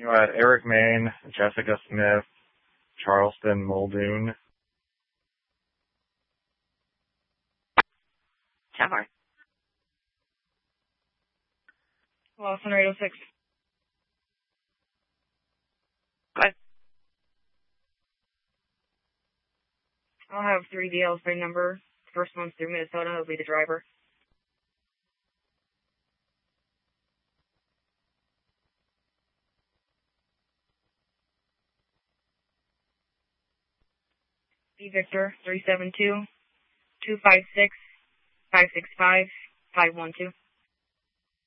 You had Eric Main, Jessica Smith, Charleston Muldoon. Tower. Lawson, 806. Good. I'll have 3 DLs by number. First one's through Minnesota. He'll be the driver. B Victor, 372-256-565-512.